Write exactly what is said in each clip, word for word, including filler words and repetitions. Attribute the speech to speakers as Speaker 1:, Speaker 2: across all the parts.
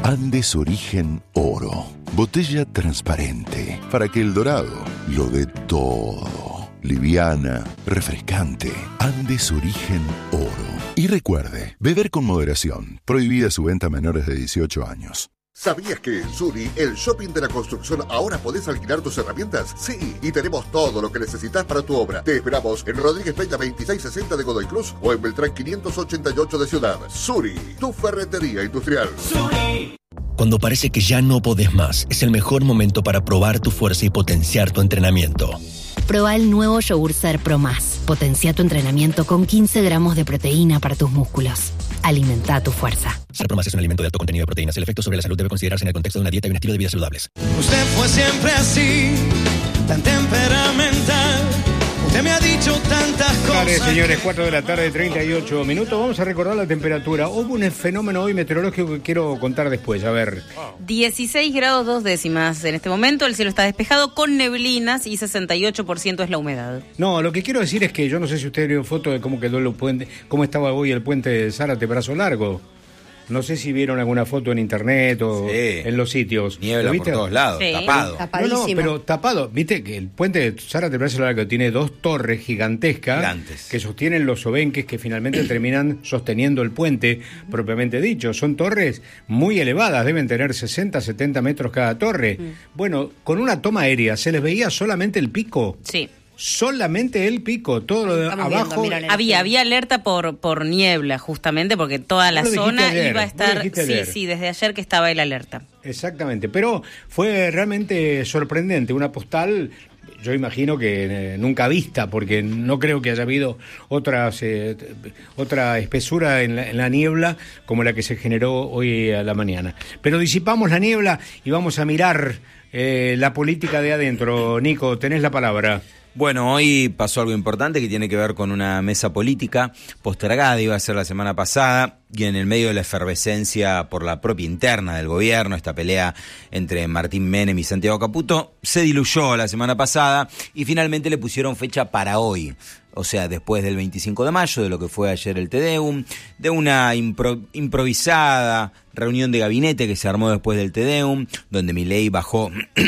Speaker 1: Andes Origen Oro. Botella transparente para que el dorado lo dé todo. Liviana, refrescante. Andes Origen Oro. Y recuerde, beber con moderación. Prohibida su venta a menores de dieciocho años.
Speaker 2: ¿Sabías que en Suri, el shopping de la construcción, ahora podés alquilar tus herramientas? Sí, y tenemos todo lo que necesitas para tu obra. Te esperamos en Rodríguez Peña veintiséis sesenta de Godoy Cruz o en Beltrán quinientos ochenta y ocho de Ciudad. Suri, tu ferretería industrial. Suri.
Speaker 3: Cuando parece que ya no podés más, es el mejor momento para probar tu fuerza y potenciar tu entrenamiento.
Speaker 4: Proba el nuevo yogur Ser Pro Más. Potencia tu entrenamiento con quince gramos de proteína para tus músculos. Alimenta tu fuerza.
Speaker 3: Ser Pro Más es un alimento de alto contenido de proteínas. El efecto sobre la salud debe considerarse en el contexto de una dieta y un estilo de vida saludables.
Speaker 5: Usted fue siempre así, tan temperamental. Usted me ha dicho tantas cosas.
Speaker 6: Vale, señores, cuatro de la tarde, treinta y ocho minutos. Vamos a recordar la temperatura. Hubo un fenómeno hoy meteorológico que quiero contar después. A ver.
Speaker 7: dieciséis grados dos décimas en este momento. El cielo está despejado con neblinas y sesenta y ocho por ciento es la humedad.
Speaker 6: No, lo que quiero decir es que yo no sé si ustedes vieron foto de cómo quedó el puente, cómo estaba hoy el puente de Zárate, Brazo Largo. No sé si vieron alguna foto en internet o sí, en los sitios.
Speaker 8: Niebla por todos lados, sí, tapado.
Speaker 6: No, no, pero tapado. Viste que el puente de Zárate Brazo Largo tiene dos torres gigantescas Gigantes. que sostienen los obenques que finalmente terminan sosteniendo el puente propiamente dicho. Son torres muy elevadas, deben tener sesenta, setenta metros cada torre. Mm. Bueno, con una toma aérea se les veía solamente el pico.
Speaker 7: Sí.
Speaker 6: Solamente el pico, todo lo de abajo.
Speaker 7: Viendo, había había alerta por por niebla, justamente, porque toda la zona ayer, iba a estar. Sí, ayer. sí, desde ayer que estaba el alerta.
Speaker 6: Exactamente, pero fue realmente sorprendente. Una postal, yo imagino que eh, nunca vista, porque no creo que haya habido otras eh, otra espesura en la, en la niebla como la que se generó hoy a la mañana. Pero disipamos la niebla y vamos a mirar eh, la política de adentro. Nico, tenés la palabra.
Speaker 8: Bueno, hoy pasó algo importante que tiene que ver con una mesa política postergada, iba a ser la semana pasada, y en el medio de la efervescencia por la propia interna del gobierno, esta pelea entre Martín Menem y Santiago Caputo, se diluyó la semana pasada y finalmente le pusieron fecha para hoy. O sea, después del veinticinco de mayo, de lo que fue ayer el Te Deum, de una impro- improvisada reunión de gabinete que se armó después del Te Deum, donde Milei bajó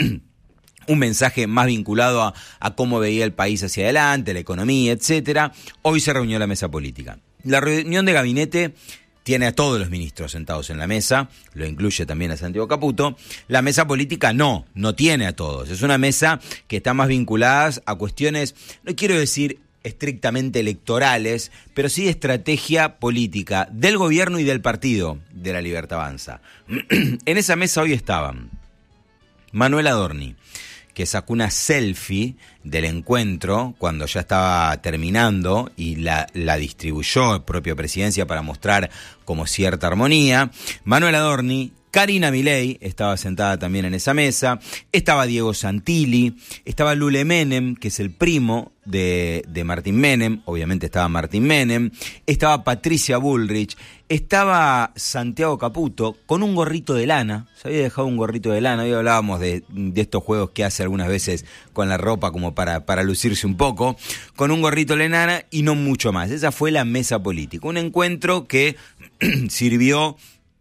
Speaker 8: un mensaje más vinculado a, a cómo veía el país hacia adelante, la economía, etcétera. Hoy se reunió la mesa política. La reunión de gabinete tiene a todos los ministros sentados en la mesa, lo incluye también a Santiago Caputo. La mesa política no, no tiene a todos. Es una mesa que está más vinculada a cuestiones, no quiero decir estrictamente electorales, pero sí de estrategia política del gobierno y del partido de La Libertad Avanza. En esa mesa hoy estaban Manuel Adorni, que sacó una selfie del encuentro cuando ya estaba terminando y la, la distribuyó propia presidencia para mostrar como cierta armonía. Manuel Adorni, Karina Milei estaba sentada también en esa mesa, estaba Diego Santilli, estaba Lule Menem, que es el primo de, de Martín Menem, obviamente estaba Martín Menem, estaba Patricia Bullrich, estaba Santiago Caputo con un gorrito de lana, se había dejado un gorrito de lana, hoy hablábamos de, de estos juegos que hace algunas veces con la ropa como para, para lucirse un poco, con un gorrito de lana y no mucho más. Esa fue la mesa política, un encuentro que sirvió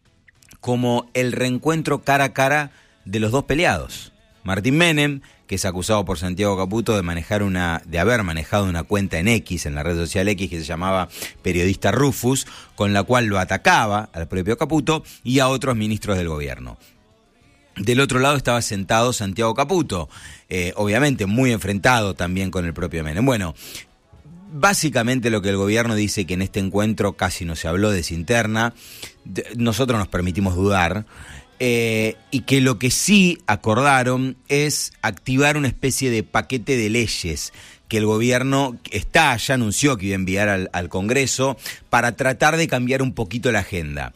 Speaker 8: como el reencuentro cara a cara de los dos peleados. Martín Menem, que es acusado por Santiago Caputo de manejar una, de haber manejado una cuenta en X, en la red social X, que se llamaba Periodista Rufus, con la cual lo atacaba al propio Caputo y a otros ministros del gobierno. Del otro lado estaba sentado Santiago Caputo, eh, obviamente muy enfrentado también con el propio Menem. Bueno, básicamente lo que el gobierno dice, que en este encuentro casi no se habló de esa interna, nosotros nos permitimos dudar, eh, y que lo que sí acordaron es activar una especie de paquete de leyes que el gobierno está, ya anunció que iba a enviar al, al Congreso para tratar de cambiar un poquito la agenda.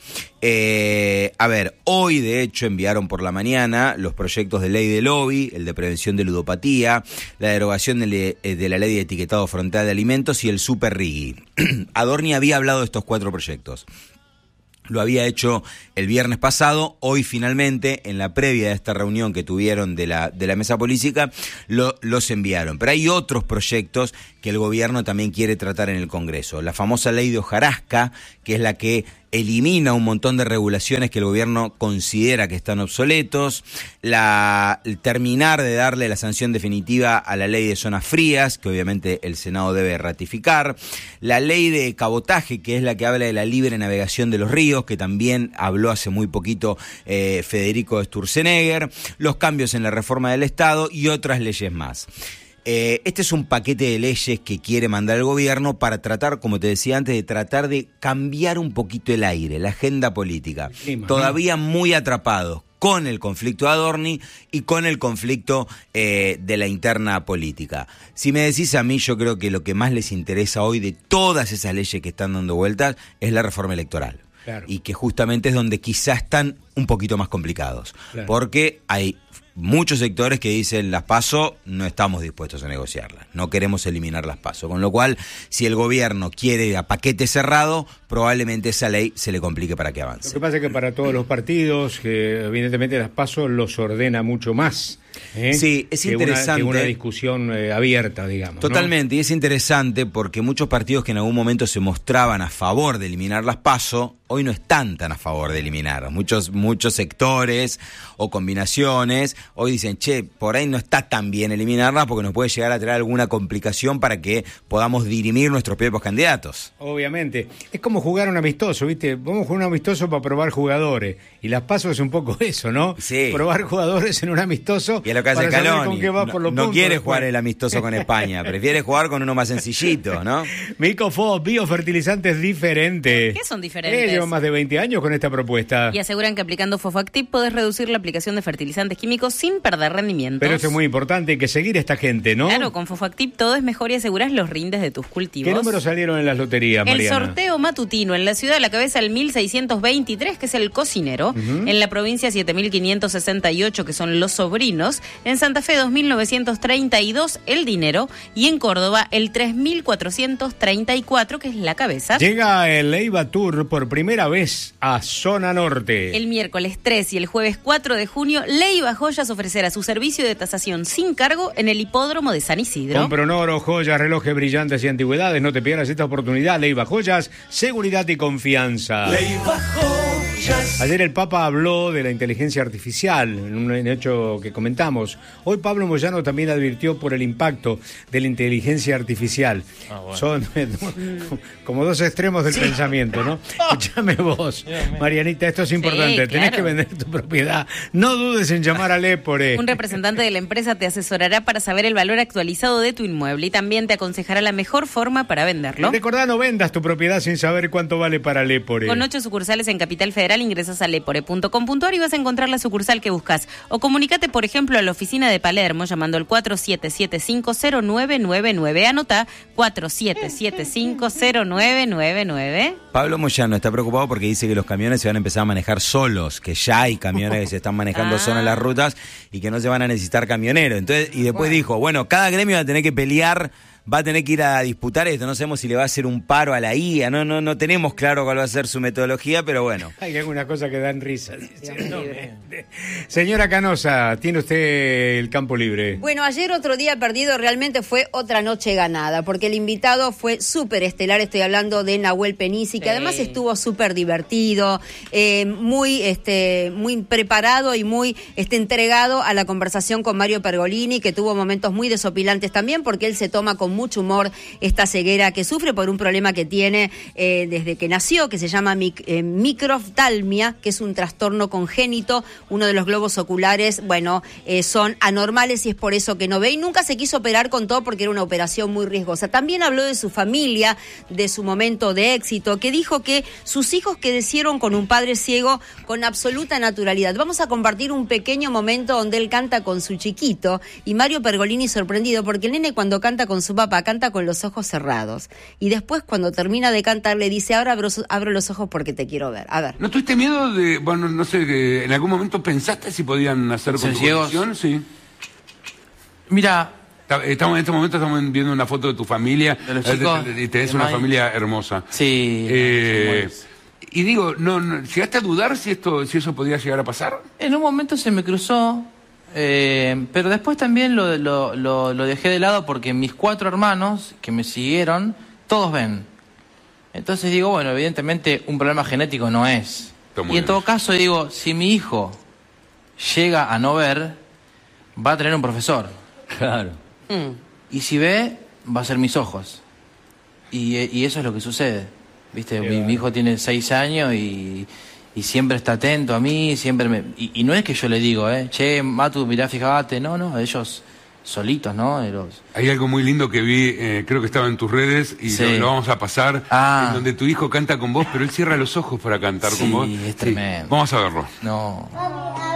Speaker 8: Eh, a ver, hoy de hecho enviaron por la mañana los proyectos de ley de lobby, el de prevención de ludopatía, la derogación de, de la ley de etiquetado frontal de alimentos y el Super Rigui. Adorni había hablado de estos cuatro proyectos. Lo había hecho el viernes pasado, hoy finalmente, en la previa de esta reunión que tuvieron de la, de la mesa política, lo, los enviaron. Pero hay otros proyectos que el gobierno también quiere tratar en el Congreso. La famosa ley de hojarasca, que es la que elimina un montón de regulaciones que el gobierno considera que están obsoletos, la, el terminar de darle la sanción definitiva a la ley de zonas frías, que obviamente el Senado debe ratificar, la ley de cabotaje, que es la que habla de la libre navegación de los ríos, que también habló hace muy poquito eh, Federico Sturzenegger, los cambios en la reforma del Estado y otras leyes más. Eh, este es un paquete de leyes que quiere mandar el gobierno para tratar, como te decía antes, de tratar de cambiar un poquito el aire, la agenda política. Sí, todavía muy atrapados con el conflicto de Adorni y con el conflicto eh, de la interna política. Si me decís a mí, yo creo que lo que más les interesa hoy de todas esas leyes que están dando vueltas es la reforma electoral. Claro. Y que justamente es donde quizás están un poquito más complicados. Claro. Porque hay muchos sectores que dicen las PASO no estamos dispuestos a negociarlas, no queremos eliminar las PASO, con lo cual si el gobierno quiere a paquete cerrado, probablemente esa ley se le complique para que avance.
Speaker 6: Lo que pasa es que para todos los partidos, que evidentemente las PASO los ordena mucho más. ¿Eh?
Speaker 8: Sí, es
Speaker 6: que
Speaker 8: interesante.
Speaker 6: Una, que una discusión eh, abierta, digamos.
Speaker 8: Totalmente,
Speaker 6: ¿no?
Speaker 8: Y es interesante porque muchos partidos que en algún momento se mostraban a favor de eliminar las PASO, hoy no están tan a favor de eliminar. Muchos, muchos sectores o combinaciones hoy dicen, che, por ahí no está tan bien eliminarlas porque nos puede llegar a traer alguna complicación para que podamos dirimir nuestros propios candidatos.
Speaker 6: Obviamente. Es como jugar un amistoso, ¿viste? Vamos a jugar un amistoso para probar jugadores. Y las PASO es un poco eso, ¿no?
Speaker 8: Sí.
Speaker 6: Probar jugadores en un amistoso.
Speaker 8: Y es lo que hace Scaloni.
Speaker 6: No,
Speaker 8: no quiere jugar el amistoso con España, prefiere jugar con uno más sencillito, ¿no?
Speaker 6: Micofos, biofertilizantes diferentes.
Speaker 7: ¿Qué son diferentes?
Speaker 6: Eh, llevan más de veinte años con esta propuesta.
Speaker 7: Y aseguran que aplicando Fofactip podés reducir la aplicación de fertilizantes químicos sin perder rendimientos.
Speaker 6: Pero eso es muy importante, hay que seguir a esta gente, ¿no?
Speaker 7: Claro, con Fofactip todo es mejor y asegurás los rindes de tus cultivos.
Speaker 6: ¿Qué números salieron en las loterías, Mariana?
Speaker 7: El sorteo matutino en la ciudad de La Cabeza, el mil seiscientos veintitrés, que es el cocinero. Uh-huh. En la provincia, siete mil quinientos sesenta y ocho, que son los sobrinos. En Santa Fe, dos mil novecientos treinta y dos, el dinero. Y en Córdoba, el tres mil cuatrocientos treinta y cuatro, que es la cabeza.
Speaker 6: Llega el Leiva Tour por primera vez a Zona Norte.
Speaker 7: El miércoles tres y el jueves cuatro de junio, Leiva Joyas ofrecerá su servicio de tasación sin cargo en el hipódromo de San Isidro.
Speaker 6: Compra un oro, joyas, relojes brillantes y antigüedades. No te pierdas esta oportunidad. Leiva Joyas, seguridad y confianza.
Speaker 5: Leiva Joyas.
Speaker 6: Ayer el Papa habló de la inteligencia artificial, en un hecho que comentamos. Hoy Pablo Moyano también advirtió por el impacto de la inteligencia artificial. Ah, bueno. Son como dos extremos del sí. pensamiento, ¿no? Escúchame vos, Marianita, esto es importante. Sí, claro. Tenés que vender tu propiedad. No dudes en llamar a Lepore.
Speaker 7: Un representante de la empresa te asesorará para saber el valor actualizado de tu inmueble y también te aconsejará la mejor forma para venderlo.
Speaker 6: Recordá, no vendas tu propiedad sin saber cuánto vale para Lepore.
Speaker 7: Con ocho sucursales en Capital Federal, ingresas a lepore punto com punto a r y vas a encontrar la sucursal que buscas. O comunícate, por ejemplo, a la oficina de Palermo llamando al cuatro siete siete cinco cero nueve nueve nueve. Anota cuatro siete siete cinco cero nueve nueve nueve.
Speaker 8: Pablo Moyano está preocupado porque dice que los camiones se van a empezar a manejar solos, que ya hay camiones que se están manejando ah. solos en las rutas y que no se van a necesitar camioneros. Entonces, y después bueno. dijo, bueno, cada gremio va a tener que pelear, va a tener que ir a disputar esto, no sabemos si le va a hacer un paro a la I A, no no no tenemos claro cuál va a ser su metodología, pero bueno.
Speaker 6: Hay algunas cosas que dan risa. No, señora Canosa, tiene usted el campo libre.
Speaker 9: Bueno, ayer otro día perdido, realmente fue otra noche ganada, porque el invitado fue súper estelar, estoy hablando de Nahuel Penisi, sí. que además estuvo súper divertido, eh, muy este muy preparado y muy este entregado a la conversación con Mario Pergolini, que tuvo momentos muy desopilantes también, porque él se toma con mucho humor esta ceguera que sufre por un problema que tiene eh, desde que nació, que se llama mic- eh, microftalmia, que es un trastorno congénito. Uno de los globos oculares, bueno, eh, son anormales y es por eso que no ve. Y nunca se quiso operar con todo porque era una operación muy riesgosa. También habló de su familia, de su momento de éxito, que dijo que sus hijos crecieron con un padre ciego con absoluta naturalidad. Vamos a compartir un pequeño momento donde él canta con su chiquito y Mario Pergolini sorprendido porque el nene cuando canta con su papá canta con los ojos cerrados y después cuando termina de cantar le dice, ahora abro, abro los ojos porque te quiero ver. A ver.
Speaker 10: ¿No tuviste miedo de, bueno, no sé, que en algún momento pensaste si podían hacer con tu condición? Sí.
Speaker 11: Mira,
Speaker 10: estamos en este momento estamos viendo una foto de tu familia
Speaker 11: de los chicos,
Speaker 10: y tenés una familia hermosa.
Speaker 11: Sí.
Speaker 10: Eh, y digo, no, no, ¿llegaste a dudar si esto, si eso podía llegar a pasar?
Speaker 11: En un momento se me cruzó. Eh, pero después también lo, lo, lo, lo dejé de lado porque mis cuatro hermanos que me siguieron, todos ven. Entonces digo, bueno, evidentemente un problema genético no es. Y en
Speaker 10: bien.
Speaker 11: todo caso digo, si mi hijo llega a no ver, va a tener un profesor.
Speaker 8: Claro.
Speaker 11: Mm. Y si ve, va a ser mis ojos. Y, y eso es lo que sucede. ¿Viste? Mi, mi hijo tiene seis años y, y siempre está atento a mí, siempre me... Y, y no es que yo le digo, eh, che, Matu, mirá, fíjate. No, no, ellos solitos, ¿no? De los...
Speaker 10: Hay algo muy lindo que vi, eh, creo que estaba en tus redes y
Speaker 11: Sí.
Speaker 10: lo, lo vamos a pasar,
Speaker 11: Ah.
Speaker 10: en donde tu hijo canta con vos, pero él cierra los ojos para cantar
Speaker 11: Sí,
Speaker 10: con vos.
Speaker 11: es tremendo.
Speaker 10: Vamos a verlo.
Speaker 11: No.